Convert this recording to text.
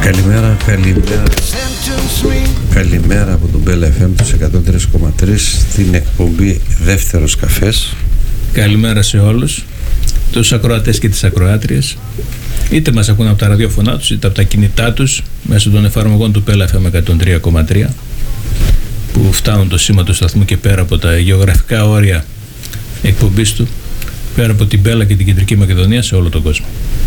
Καλημέρα από τον Bella FM τους 103,3 στην εκπομπή Δεύτερος Καφές. Καλημέρα σε όλους τους ακροατές και τις ακροάτριες, είτε μας ακούν από τα ραδιόφωνά τους είτε από τα κινητά τους μέσω των εφαρμογών του Bella FM 103,3 που φτάνουν το σήμα του σταθμού και πέρα από τα γεωγραφικά όρια εκπομπής του, πέρα από την Bella και την Κεντρική Μακεδονία, σε όλο τον κόσμο.